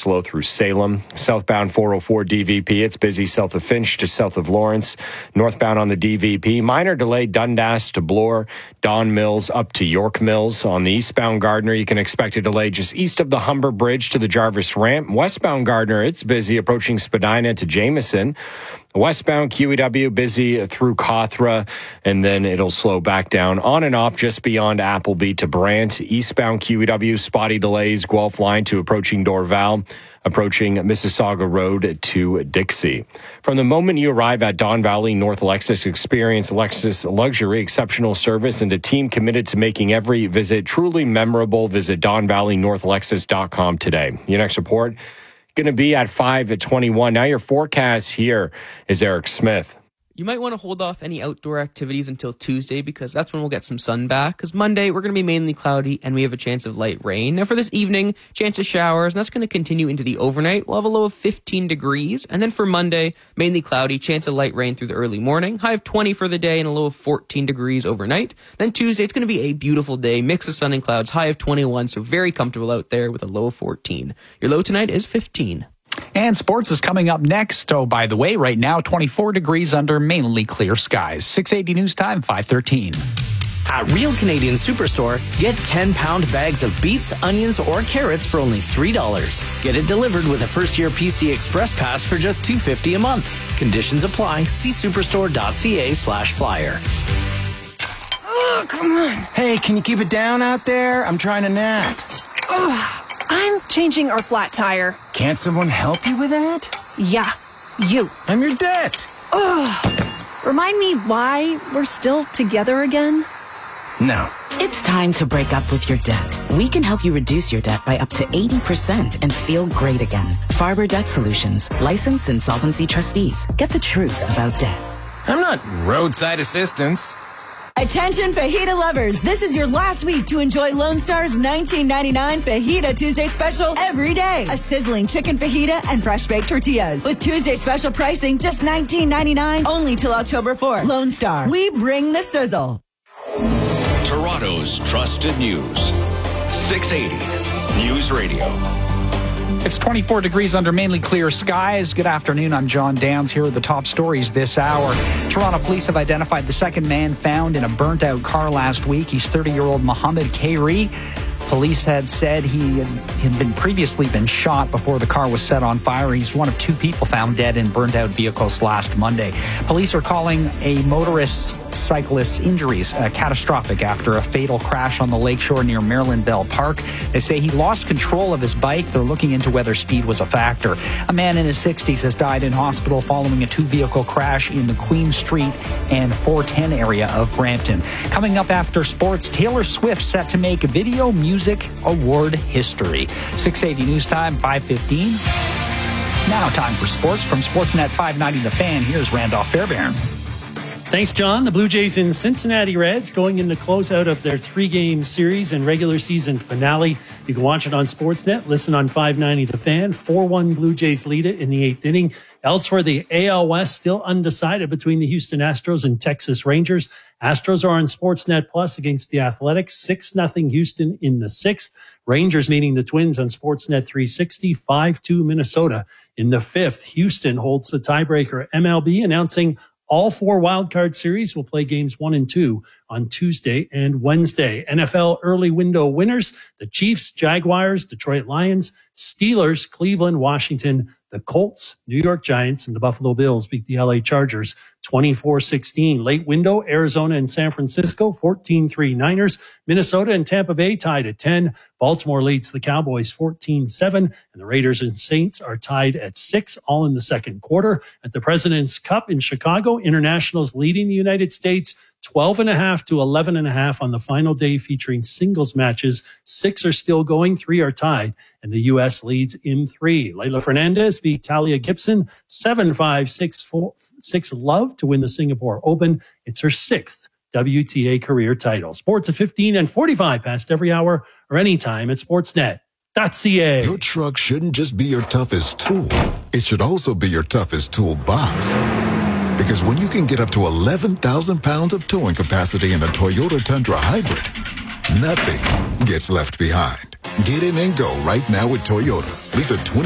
slow through Salem. Southbound 404 DVP, it's busy south of Finch to south of Lawrence. Northbound on the DVP, minor delay Dundas to Bloor, Don Mills up to York Mills. On the eastbound Gardner, you can expect a delay just east of the Humber Bridge to the Jarvis Ramp. Westbound Gardner, it's busy approaching Spadina to Jameson. Westbound QEW busy through Cawthra, and then it'll slow back down on and off just beyond Appleby to Brant. Eastbound QEW, spotty delays, Guelph line to approaching Dorval, approaching Mississauga Road to Dixie. From the moment you arrive at Don Valley North Lexus, experience Lexus luxury, exceptional service, and a team committed to making every visit truly memorable. Visit DonValleyNorthLexus.com today. Your next report going to be at 5:21. Now your forecast here is Eric Smith. You might want to hold off any outdoor activities until Tuesday because that's when we'll get some sun back. Because Monday, we're going to be mainly cloudy and we have a chance of light rain. Now for this evening, chance of showers, and that's going to continue into the overnight. We'll have a low of 15 degrees. And then for Monday, mainly cloudy, chance of light rain through the early morning. High of 20 for the day and a low of 14 degrees overnight. Then Tuesday, it's going to be a beautiful day, mix of sun and clouds, high of 21, so very comfortable out there with a low of 14. Your low tonight is 15. And sports is coming up next. Oh, by the way, right now, 24 degrees under mainly clear skies. 680 News Time, 5:13. At Real Canadian Superstore, get 10-pound bags of beets, onions, or carrots for only $3. Get it delivered with a first-year PC Express Pass for just $2.50 a month. Conditions apply. See superstore.ca/flyer. Oh, come on. Hey, can you keep it down out there? I'm trying to nap. I'm changing our flat tire. Can't someone help you with that? Yeah, you. I'm your debt. Remind me why we're still together again? No. It's time to break up with your debt. We can help you reduce your debt by up to 80% and feel great again. Farber Debt Solutions, licensed insolvency trustees. Get the truth about debt. I'm not roadside assistance. Attention fajita lovers, this is your last week to enjoy Lone Star's $19.99 Fajita Tuesday special every day. A sizzling chicken fajita and fresh baked tortillas. With Tuesday special pricing just $19.99 only till October 4th. Lone Star, we bring the sizzle. Toronto's trusted news. 680 News Radio. It's 24 degrees under mainly clear skies. Good afternoon. I'm John Downs. Here are the top stories this hour. Toronto police have identified the second man found in a burnt-out car last week. He's 30-year-old Mohammed Khairi. Police had said he had previously been shot before the car was set on fire. He's one of two people found dead in burnt-out vehicles last Monday. Police are calling a cyclist's injuries catastrophic after a fatal crash on the lakeshore near Maryland Bell Park. They say he lost control of his bike. They're looking into whether speed was a factor. A man in his 60s has died in hospital following a two-vehicle crash in the Queen Street and 410 area of Brampton. Coming up after sports, Taylor Swift set to make video music award history. 680 News Time, 5:15. Now time for sports from Sportsnet 590 The Fan. Here's Randolph Fairbairn. Thanks, John. The Blue Jays and Cincinnati Reds going into closeout of their three-game series and regular season finale. You can watch it on Sportsnet. Listen on 590 The Fan. 4-1 Blue Jays lead it in the eighth inning. Elsewhere, the AL West still undecided between the Houston Astros and Texas Rangers. Astros are on Sportsnet Plus against the Athletics. 6-0 Houston in the sixth. Rangers meeting the Twins on Sportsnet 360. 5-2 Minnesota in the fifth. Houston holds the tiebreaker. MLB announcing all four wildcard series will play games 1 and 2 on Tuesday and Wednesday. NFL early window winners, the Chiefs, Jaguars, Detroit Lions, Steelers, Cleveland, Washington, the Colts, New York Giants, and the Buffalo Bills beat the LA Chargers 24-16. Late window, Arizona and San Francisco, 14-3 Niners. Minnesota and Tampa Bay tied at 10. Baltimore leads the Cowboys 14-7. And the Raiders and Saints are tied at 6, all in the second quarter. At the President's Cup in Chicago, Internationals leading the United States 12.5 to 11.5 on the final day, featuring singles matches. 6 are still going, 3 are tied, and the U.S. leads in 3. Leylah Fernandez beat Talia Gibson 7-5, 6 love to win the Singapore Open. It's her 6th WTA career title. Sports at 15 and 45 past every hour or anytime at Sportsnet.ca. Your truck shouldn't just be your toughest tool. It should also be your toughest toolbox. Because when you can get up to 11,000 pounds of towing capacity in a Toyota Tundra Hybrid, nothing gets left behind. Get in and go right now with Toyota. Lease a